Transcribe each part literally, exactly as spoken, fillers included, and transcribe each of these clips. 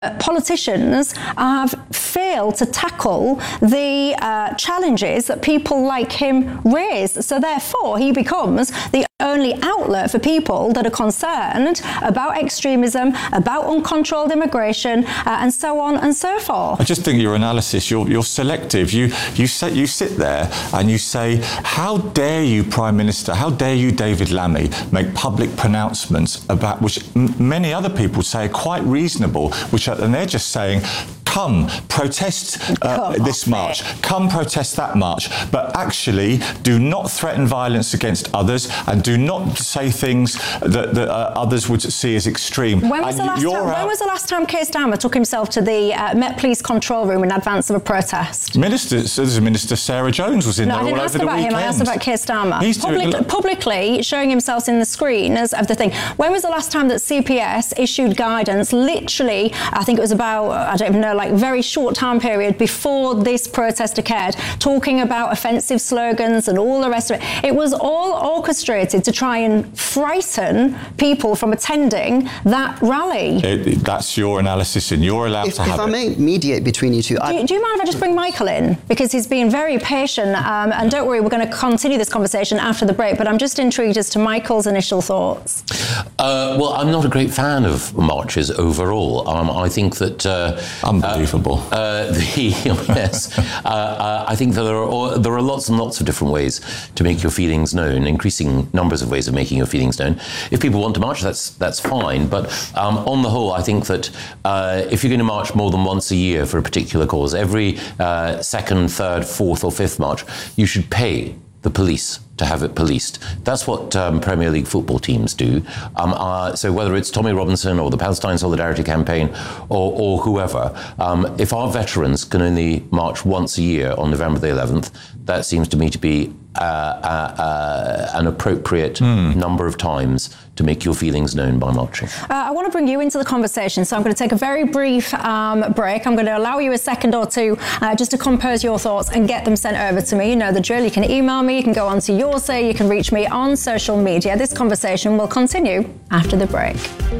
Politicians have failed to tackle the uh, challenges that people like him raise. So therefore, he becomes the only outlet for people that are concerned about extremism, about uncontrolled immigration, uh, and so on and so forth. I just think your analysis, you're, you're selective. You you say, you sit there and you say, how dare you, Prime Minister, how dare you, David Lammy, make public pronouncements about which m- many other people say are quite reasonable, which are, and they're just saying, come protest uh, this march, come protest that march, but actually do not threaten violence against others and do not say things that, that uh, others would see as extreme. When was, the last, time, when was the last time Keir Starmer took himself to the uh, Met Police control room in advance of a protest? Minister, so there's a Minister Sarah Jones was in no, there all over the weekend. No, I didn't ask about him, I asked about Keir Starmer. He's Public, doing... Publicly showing himself in the screen as of the thing. When was the last time that C P S issued guidance, literally, I think it was about, I don't even know, like very short time period before this protest occurred, talking about offensive slogans and all the rest of it. It was all orchestrated to try and frighten people from attending that rally. It, that's your analysis and you're allowed if, to have if I it. may mediate between you two. Do, I... do you mind if I just bring Michael in? Because he's been very patient, um, and don't worry, we're going to continue this conversation after the break, but I'm just intrigued as to Michael's initial thoughts. Uh, well, I'm not a great fan of marches overall. Um, I think that... Uh, Unbelievable. Uh, uh, the, yes, uh, uh, I think that there are, there are lots and lots of different ways to make your feelings known, increasing numbers of ways of making your feelings known. If people want to march, that's that's fine. But um, on the whole, I think that uh, if you're going to march more than once a year for a particular cause, every uh, second, third, fourth or fifth march, you should pay the police to have it policed. That's what um, Premier League football teams do. Um, uh, so whether it's Tommy Robinson or the Palestine Solidarity Campaign or, or whoever, um, if our veterans can only march once a year on November the eleventh, that seems to me to be uh, uh, uh, an appropriate mm. number of times to make your feelings known by marching. Uh, I want to bring you into the conversation, so I'm going to take a very brief um, break. I'm going to allow you a second or two uh, just to compose your thoughts and get them sent over to me. You know the drill. You can email me, you can go on to Your Say, you can reach me on social media. This conversation will continue after the break.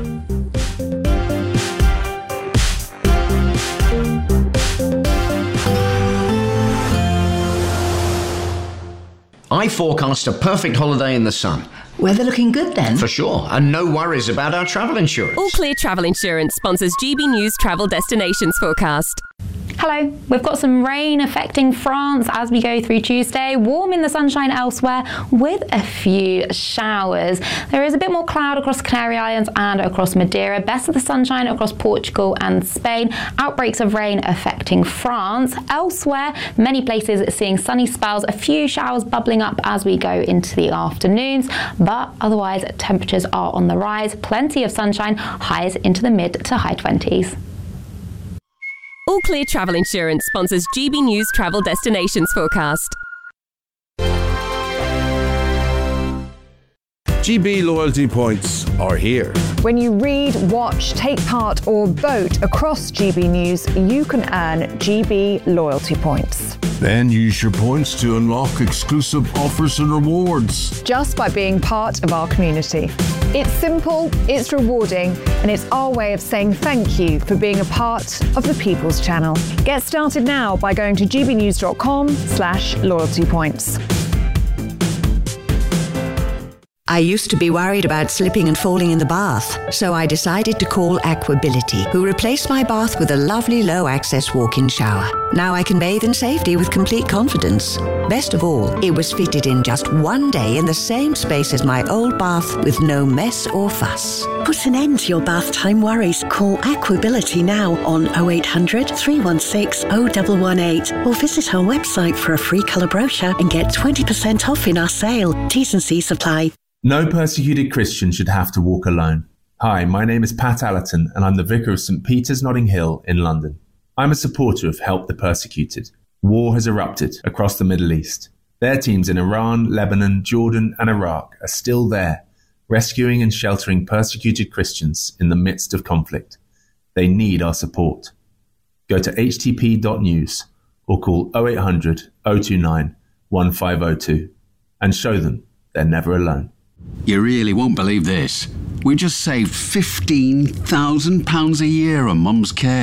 I forecast a perfect holiday in the sun. Weather looking good then? For sure, and no worries about our travel insurance. All Clear Travel Insurance sponsors G B News Travel Destinations Forecast. Hello, we've got some rain affecting France as we go through Tuesday, warm in the sunshine elsewhere with a few showers. There is a bit more cloud across Canary Islands and across Madeira, best of the sunshine across Portugal and Spain, outbreaks of rain affecting France. Elsewhere, many places seeing sunny spells, a few showers bubbling up as we go into the afternoons, but otherwise temperatures are on the rise, plenty of sunshine, highs into the mid to high twenties. All Clear Travel Insurance sponsors G B News Travel Destinations Forecast. G B loyalty points are here. When you read, watch, take part or vote across G B News, you can earn G B loyalty points. Then use your points to unlock exclusive offers and rewards. Just by being part of our community. It's simple, it's rewarding, and it's our way of saying thank you for being a part of the People's Channel. Get started now by going to gbnews.com slash loyalty points. I used to be worried about slipping and falling in the bath, so I decided to call Aquability, who replaced my bath with a lovely low-access walk-in shower. Now I can bathe in safety with complete confidence. Best of all, it was fitted in just one day in the same space as my old bath with no mess or fuss. Put an end to your bath time worries. Call Aquability now on oh eight hundred, three one six, oh one one eight or visit our website for a free colour brochure and get twenty percent off in our sale. T's and C's apply. No persecuted Christian should have to walk alone. Hi, my name is Pat Allerton and I'm the Vicar of St Peter's Notting Hill in London. I'm a supporter of Help the Persecuted. War has erupted across the Middle East. Their teams in Iran, Lebanon, Jordan and Iraq are still there, rescuing and sheltering persecuted Christians in the midst of conflict. They need our support. Go to h t p dot news or call oh eight hundred, oh two nine, one five oh two and show them they're never alone. You really won't believe this. We just saved fifteen thousand pounds a year on Mum's care.